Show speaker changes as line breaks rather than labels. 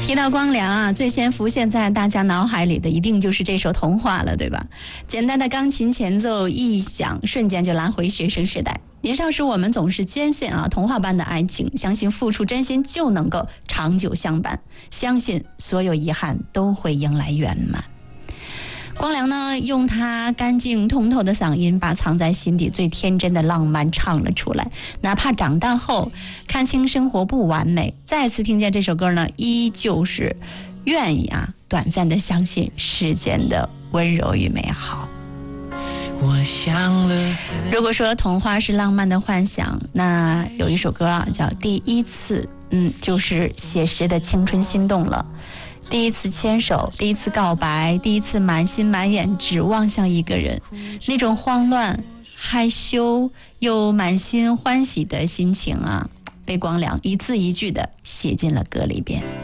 提到光良啊，最先浮现在大家脑海里的一定就是这首《童话》了，对吧？简单的钢琴前奏一响，瞬间就拉回学生时代。年少时我们总是坚信啊，童话般的爱情，相信付出真心就能够长久相伴，相信所有遗憾都会迎来圆满。光良呢，用他干净通透的嗓音，把藏在心底最天真的浪漫唱了出来。哪怕长大后看清生活不完美，再次听见这首歌呢，依旧是愿意啊，短暂的相信世间的温柔与美好。如果说童话是浪漫的幻想，那有一首歌啊，叫《第一次》，就是写实的青春心动了。第一次牵手，第一次告白，第一次满心满眼只望向一个人，那种慌乱、害羞又满心欢喜的心情啊，被光良一字一句的写进了歌里边。